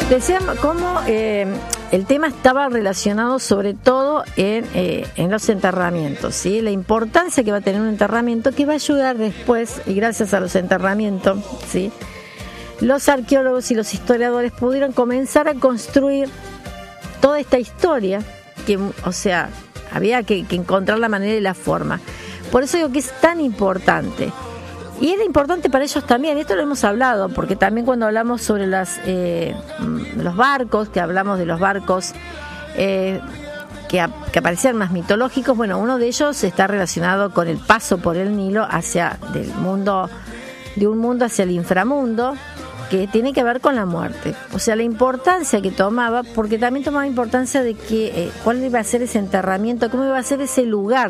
Decíamos cómo el tema estaba relacionado sobre todo en los enterramientos, ¿sí? La importancia que va a tener un enterramiento, que va a ayudar después, y gracias a los enterramientos, ¿sí?, los arqueólogos y los historiadores pudieron comenzar a construir toda esta historia, que, o sea, había que encontrar la manera y la forma. Por eso digo que es tan importante. Y era importante para ellos también, esto lo hemos hablado, porque también cuando hablamos sobre los barcos, que hablamos de los barcos que aparecían más mitológicos, bueno, uno de ellos está relacionado con el paso por el Nilo de un mundo hacia el inframundo, que tiene que ver con la muerte. O sea, la importancia que tomaba, porque también tomaba importancia de que cuál iba a ser ese enterramiento, cómo iba a ser ese lugar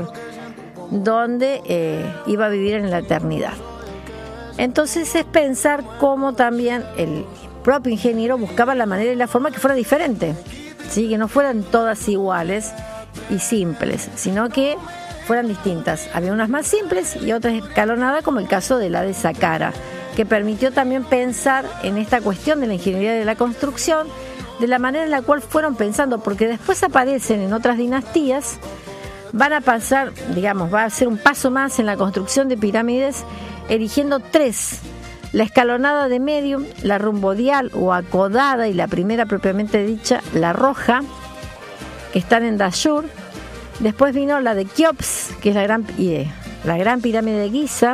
donde iba a vivir en la eternidad. Entonces es pensar cómo también el propio ingeniero buscaba la manera y la forma que fuera diferente, ¿sí? Que no fueran todas iguales y simples, sino que fueran distintas. Había unas más simples y otras escalonadas, como el caso de la de Saqqara, que permitió también pensar en esta cuestión de la ingeniería de la construcción, de la manera en la cual fueron pensando, porque después aparecen en otras dinastías, van a pasar, digamos, va a ser un paso más en la construcción de pirámides, erigiendo 3: la escalonada de Medium, la romboidal o acodada, y la primera propiamente dicha, la roja, que están en Dashur. Después vino la de Keops, que es la gran pirámide de Giza,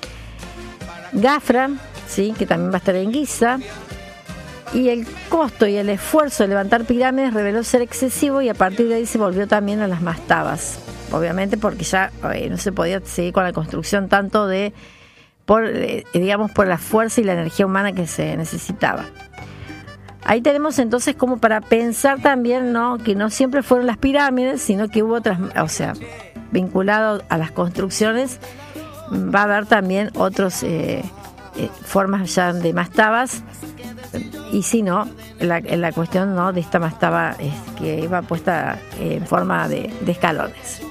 Gafra, ¿sí?, que también va a estar en Giza. Y el costo y el esfuerzo de levantar pirámides reveló ser excesivo, y a partir de ahí se volvió también a las mastabas, obviamente porque ya no se podía seguir con la construcción tanto por la fuerza y la energía humana que se necesitaba. Ahí tenemos entonces como para pensar también, ¿no?, que no siempre fueron las pirámides, sino que hubo otras, o sea, vinculado a las construcciones va a haber también otras formas ya de mastabas. Y si no, la cuestión, ¿no?, de esta mastaba que iba puesta en forma de escalones.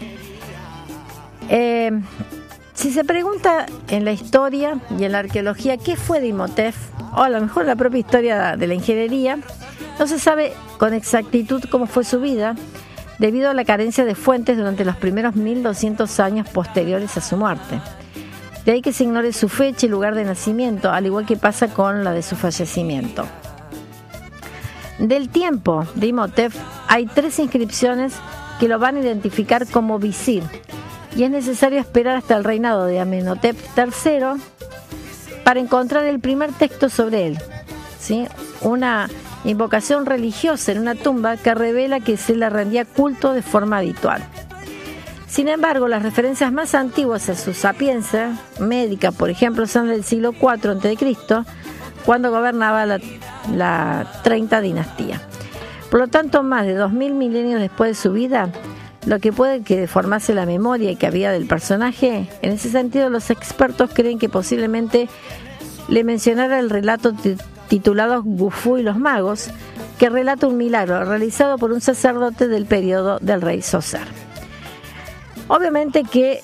Si se pregunta en la historia y en la arqueología qué fue de Imhotep, o a lo mejor la propia historia de la ingeniería, no se sabe con exactitud cómo fue su vida, debido a la carencia de fuentes durante los primeros 1200 años posteriores a su muerte. De ahí que se ignore su fecha y lugar de nacimiento, al igual que pasa con la de su fallecimiento. Del tiempo de Imhotep hay 3 inscripciones que lo van a identificar como visir, y es necesario esperar hasta el reinado de Amenhotep III para encontrar el primer texto sobre él, ¿sí?, una invocación religiosa en una tumba que revela que se le rendía culto de forma habitual. Sin embargo, las referencias más antiguas a su sapiencia médica, por ejemplo, son del siglo IV a.C., cuando gobernaba la 30 dinastía. Por lo tanto, más de 2000 milenios después de su vida, lo que puede que deformase la memoria que había del personaje. En ese sentido, los expertos creen que posiblemente le mencionara el relato titulado Gufu y los magos, que relata un milagro realizado por un sacerdote del periodo del rey Zoser. Obviamente que,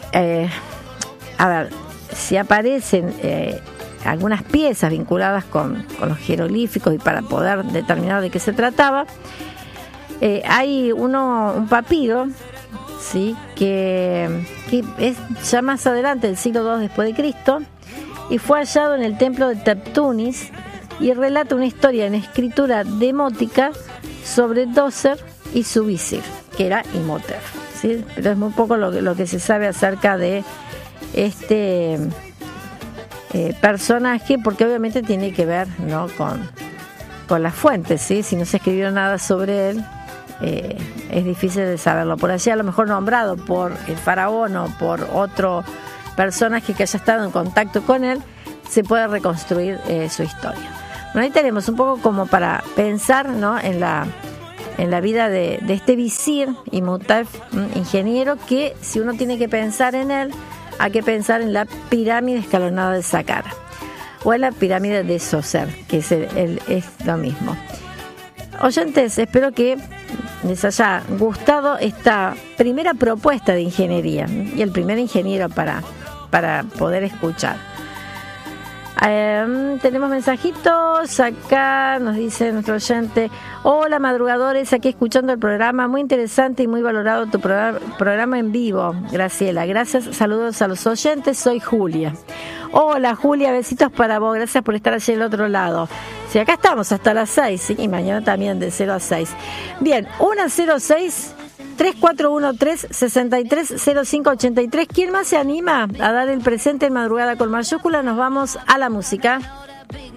si aparecen algunas piezas vinculadas con los jeroglíficos y para poder determinar de qué se trataba, hay un papiro, ¿sí?, que es ya más adelante, del siglo II después de Cristo, y fue hallado en el templo de Teptunis, y relata una historia en escritura demótica sobre Djoser y su visir, que era Imhotep, ¿sí? Pero es muy poco lo que se sabe acerca de este personaje, porque obviamente tiene que ver, ¿no?, con las fuentes, ¿sí? Si no se escribió nada sobre él, es difícil de saberlo. Por allí, a lo mejor nombrado por el faraón o por otro personaje que haya estado en contacto con él, se puede reconstruir su historia. Bueno, ahí tenemos un poco como para pensar, ¿no?, en la vida de este visir Imhotep, ingeniero, que si uno tiene que pensar en él, hay que pensar en la pirámide escalonada de Saqqara o en la pirámide de Zoser, que es lo mismo. Oyentes, espero que les haya gustado esta primera propuesta de ingeniería y el primer ingeniero para poder escuchar. Tenemos mensajitos acá, nos dice nuestro oyente: hola madrugadores, aquí escuchando el programa, muy interesante y muy valorado tu programa en vivo, Graciela, gracias, saludos a los oyentes, soy Julia. Hola Julia, besitos para vos, gracias por estar allí del otro lado. Sí, acá estamos hasta las 6, ¿sí? Y mañana también de 0 a 6. Bien, 106 3413-630583. ¿Quién más se anima a dar el presente en Madrugada con mayúscula? Nos vamos a la música.